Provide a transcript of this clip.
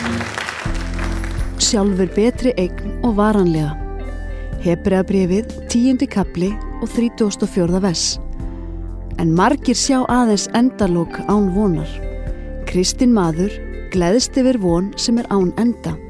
Sjálfur betri eign og varanlega. Hebreabréfið 10. kapli og 34. vers. En margir sjá aðeins endalok án vonar. Kristinn maður gleðst yfir von sem án enda.